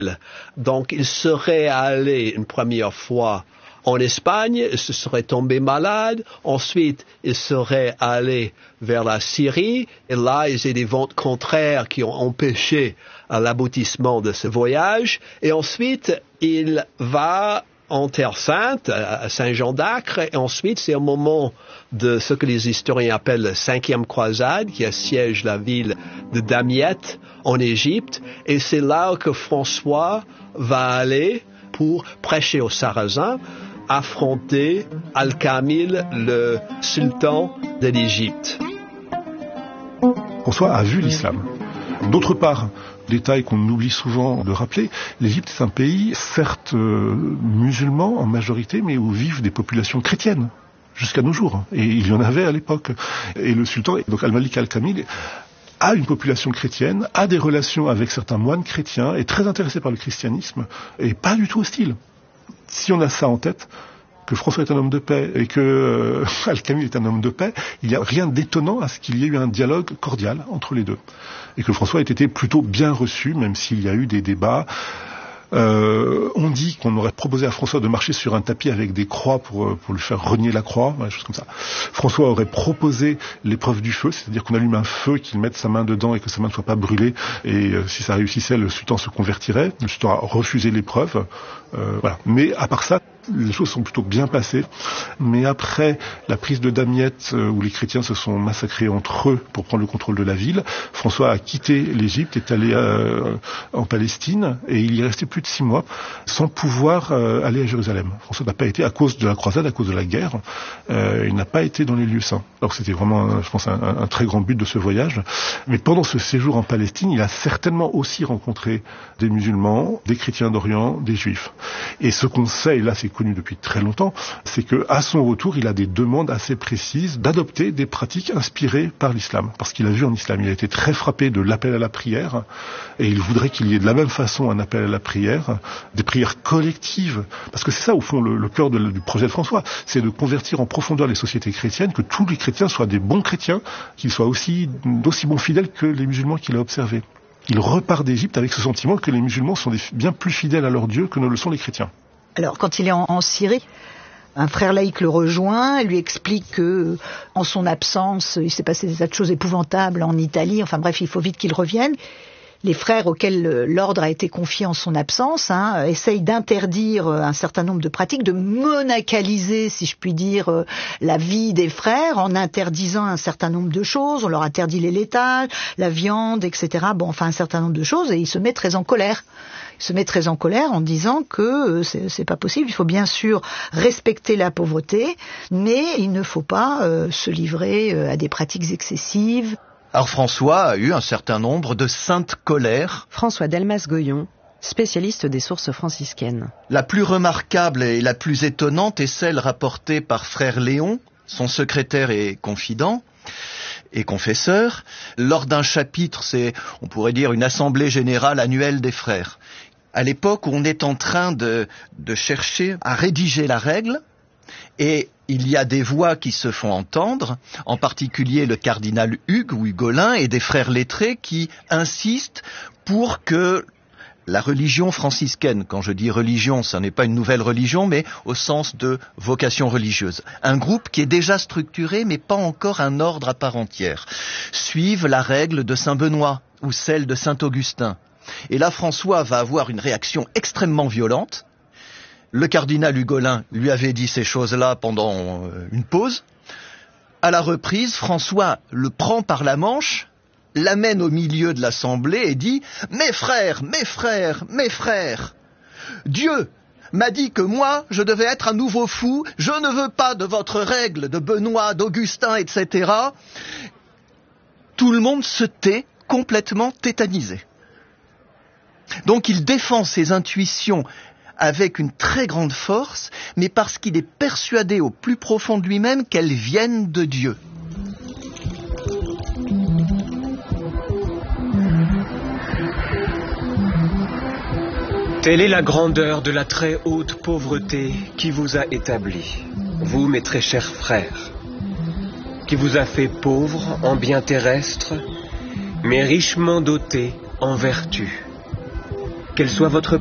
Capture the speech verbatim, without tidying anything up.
Donc il serait allé une première fois en Espagne, il se serait tombé malade, ensuite il serait allé vers la Syrie, et là il y a des vents contraires qui ont empêché l'aboutissement de ce voyage, et ensuite il va en Terre Sainte, à Saint-Jean d'Acre, et ensuite c'est au moment de ce que les historiens appellent la cinquième croisade, qui assiège la ville de Damiette en Égypte, et c'est là que François va aller pour prêcher aux Sarrasins, affronter Al-Kamil, le sultan de l'Égypte. François a vu l'islam. D'autre part, détail qu'on oublie souvent de rappeler, l'Égypte est un pays, certes euh, musulman en majorité, mais où vivent des populations chrétiennes, jusqu'à nos jours. Et il y en avait à l'époque. Et le sultan, donc Al-Malik Al-Kamil, a une population chrétienne, a des relations avec certains moines chrétiens, est très intéressé par le christianisme, et pas du tout hostile. Si on a ça en tête, que François est un homme de paix et que euh, Al-Kamil est un homme de paix, il n'y a rien d'étonnant à ce qu'il y ait eu un dialogue cordial entre les deux. Et que François ait été plutôt bien reçu, même s'il y a eu des débats. Euh, on dit qu'on aurait proposé à François de marcher sur un tapis avec des croix pour, pour lui faire renier la croix, des choses comme ça. François aurait proposé l'épreuve du feu, c'est-à-dire qu'on allume un feu, qu'il mette sa main dedans et que sa main ne soit pas brûlée, et euh, si ça réussissait, le sultan se convertirait. Le sultan a refusé l'épreuve. Euh, voilà. Mais à part ça, les choses sont plutôt bien passées. Mais après la prise de Damiette, euh, où les chrétiens se sont massacrés entre eux pour prendre le contrôle de la ville, François a quitté l'Égypte, est allé euh, en Palestine, et il y est resté plus de six mois sans pouvoir euh, aller à Jérusalem. François n'a pas été, à cause de la croisade, à cause de la guerre, euh, il n'a pas été dans les lieux saints. Alors c'était vraiment, je pense, un, un très grand but de ce voyage. Mais pendant ce séjour en Palestine, il a certainement aussi rencontré des musulmans, des chrétiens d'Orient, des juifs. Et ce qu'on sait, et là c'est connu depuis très longtemps, c'est que à son retour, il a des demandes assez précises d'adopter des pratiques inspirées par l'islam, parce qu'il a vu en islam. Il a été très frappé de l'appel à la prière, et il voudrait qu'il y ait de la même façon un appel à la prière, des prières collectives, parce que c'est ça au fond le, le cœur de, du projet de François, c'est de convertir en profondeur les sociétés chrétiennes, que tous les chrétiens soient des bons chrétiens, qu'ils soient aussi d'aussi bons fidèles que les musulmans qu'il a observés. Il repart d'Égypte avec ce sentiment que les musulmans sont des, bien plus fidèles à leur Dieu que ne le sont les chrétiens. Alors, quand il est en, en Syrie, un frère laïc le rejoint, lui explique que, en son absence, il s'est passé des tas de choses épouvantables en Italie. Enfin bref, il faut vite qu'il revienne. Les frères auxquels l'ordre a été confié en son absence hein, essayent d'interdire un certain nombre de pratiques, de monacaliser, si je puis dire, la vie des frères en interdisant un certain nombre de choses. On leur interdit les laitages, la viande, et cetera. Bon, enfin un certain nombre de choses, et il se met très en colère. Il se met très en colère en disant que c'est, c'est pas possible. Il faut bien sûr respecter la pauvreté, mais il ne faut pas euh, se livrer à des pratiques excessives. Alors François a eu un certain nombre de saintes colères. François Delmas-Goyon, spécialiste des sources franciscaines. La plus remarquable et la plus étonnante est celle rapportée par frère Léon, son secrétaire et confident, et confesseur, lors d'un chapitre, c'est, on pourrait dire, une assemblée générale annuelle des frères. À l'époque où on est en train de, de chercher à rédiger la règle, et il y a des voix qui se font entendre, en particulier le cardinal Hugues ou Hugolin et des frères lettrés qui insistent pour que la religion franciscaine, quand je dis religion, ce n'est pas une nouvelle religion, mais au sens de vocation religieuse, un groupe qui est déjà structuré mais pas encore un ordre à part entière, suive la règle de Saint Benoît ou celle de Saint Augustin. Et là, François va avoir une réaction extrêmement violente. Le cardinal Hugolin lui avait dit ces choses-là pendant une pause. À la reprise, François le prend par la manche, l'amène au milieu de l'assemblée et dit « Mes frères, mes frères, mes frères, Dieu m'a dit que moi, je devais être un nouveau fou, je ne veux pas de votre règle de Benoît, d'Augustin, et cetera » Tout le monde se tait, complètement tétanisé. Donc il défend ses intuitions avec une très grande force, mais parce qu'il est persuadé au plus profond de lui-même qu'elles viennent de Dieu. Telle est la grandeur de la très haute pauvreté qui vous a établi, vous mes très chers frères, qui vous a fait pauvres en biens terrestres, mais richement dotés en vertu. Quelle soit votre